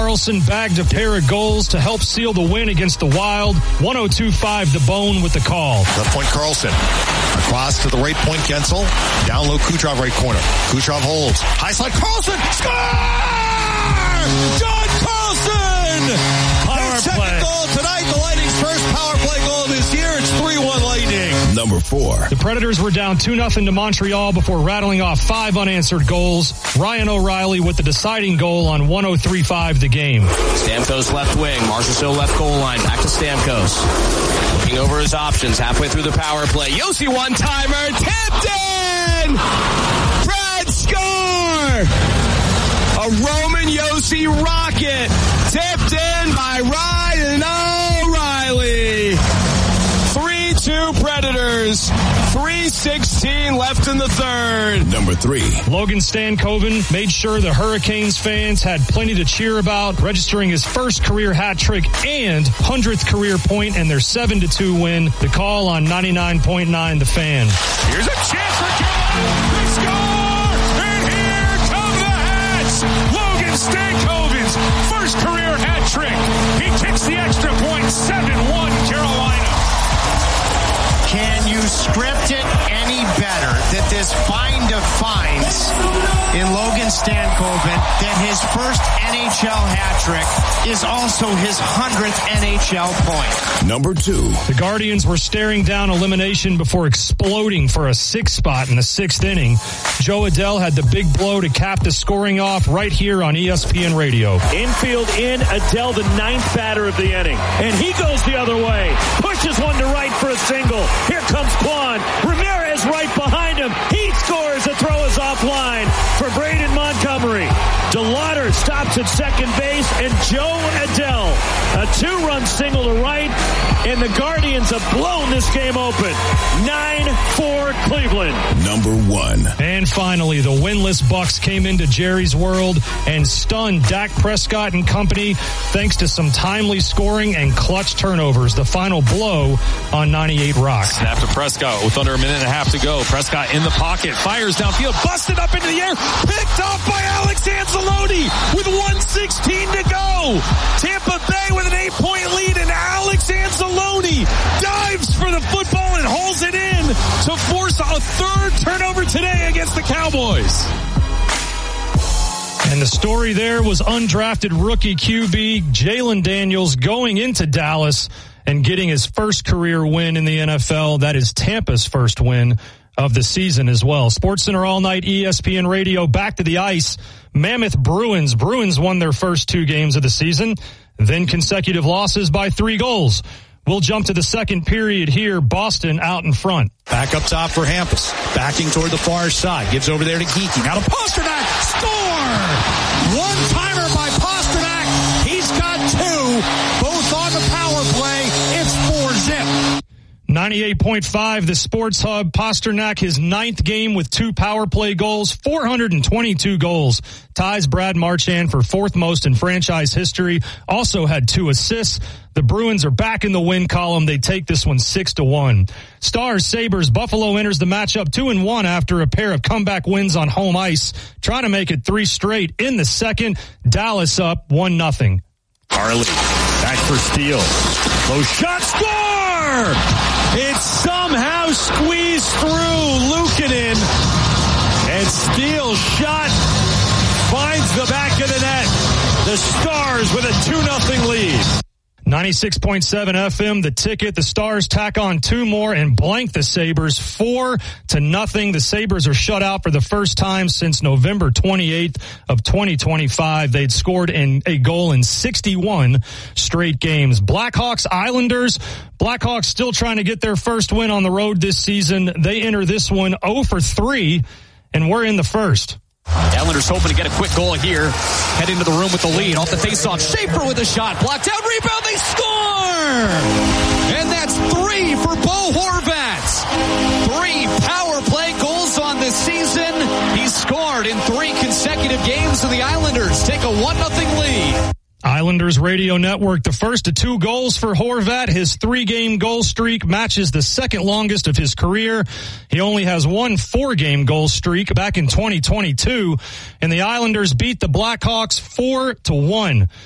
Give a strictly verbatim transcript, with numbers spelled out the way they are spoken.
Carlson bagged a pair of goals to help seal the win against the Wild. one oh two point five The Bone with the call. Left point Carlson. Across to the right point Gensel. Down low Kucherov right corner. Kucherov holds. High slide Carlson. Score! John Carlson! Power His second play. goal tonight. The Lightning's first power play goal this year. It's three one Lightning. Number four. The Predators were down two nothing to Montreal before rattling off five unanswered goals. Ryan O'Reilly with the deciding goal on one oh three point five The Game. Stamkos left wing. Marchessault left goal line. Back to Stamkos. Looking over his options. Halfway through the power play. Yossi one-timer. Tipped in! Brad score! A Roman Yossi rocket. Tipped in by Ryan O'Reilly. three two Predators. three sixteen left in the third. Number three. Logan Stankoven made sure the Hurricanes fans had plenty to cheer about, registering his first career hat trick and hundredth career point in their seven to two win. The call on ninety-nine point nine The Fan. Here's a chance for Carolina. They score! And here come the Hats! Logan Stankoven's first career hat trick. He kicks the extra point. seven one Carolina. Can you script it any better that this find of finds in Logan Stankoven that his first N H L hat trick is also his hundredth N H L point? Number two. The Guardians were staring down elimination before exploding for a sixth spot in the sixth inning. Joe Adell had the big blow to cap the scoring off right here on E S P N Radio. Infield in, Adell the ninth batter of the inning. And he goes the other way. Pushes one to right for a single. Here comes Quan. Ramirez right behind him. He scores. The throw is offline for Braden Montgomery. DeLauder stops at second base, and Joe Adell, a two-run single to right, and the Guardians have blown this game open. nine four Cleveland. Number one. And finally, the winless Bucks came into Jerry's World and stunned Dak Prescott and company thanks to some timely scoring and clutch turnovers. The final blow on ninety-eight Rock. Snap to Prescott with under a minute and a half to go. Prescott in the pocket, fires downfield, busted up into the air, picked off by Alex Anzalone with one sixteen to go. Tampa Bay with an eight-point lead, and Alex Anzalone dives for the football and hauls it in to force a third turnover today against the Cowboys. And the story there was undrafted rookie Q B Jalen Daniels going into Dallas and getting his first career win in the N F L. That is Tampa's first win of the season as well. SportsCenter All Night, E S P N Radio, back to the ice. Mammoth Bruins. Bruins won their first two games of the season, then consecutive losses by three goals. We'll jump to the second period here. Boston out in front. Back up top for Hampus. Backing toward the far side. Gives over there to Geeky. Now to Pasternak. Score! One-timer by Pasternak. He's got two. Both on the power play. It's four zip. ninety-eight point five The Sports Hub. Pasternak, his ninth game with two power play goals, four hundred twenty-two goals. Ties Brad Marchand for fourth most in franchise history. Also had two assists. The Bruins are back in the win column. They take this one six to one. Stars, Sabres, Buffalo enters the matchup two and one after a pair of comeback wins on home ice. Trying to make it three straight in the second. Dallas up one nothing. Harley back for Steele. Low shot, score! It's somehow squeezed through Luukkonen, and Steele's shot finds the back of the net. The Stars with a two nothing lead. ninety-six point seven F M, The Ticket. The Stars tack on two more and blank the Sabres four to nothing. The Sabres are shut out for the first time since November twenty-eighth of twenty twenty-five. They'd scored in a goal in sixty-one straight games. Blackhawks, Islanders. Blackhawks still trying to get their first win on the road this season. They enter this one oh for three, and we're in the first. Islanders hoping to get a quick goal here. Head into the room with the lead. Off the faceoff. Schaefer with a shot. Blocked out. Rebound. They score! And that's three for Bo Horvat. Three power play goals on this season. He scored in three consecutive games, and the Islanders take a one nothing lead. Islanders Radio Network, the first of two goals for Horvat. His three-game goal streak matches the second longest of his career. He only has one four-game goal streak back in twenty twenty-two, and the Islanders beat the Blackhawks four to one.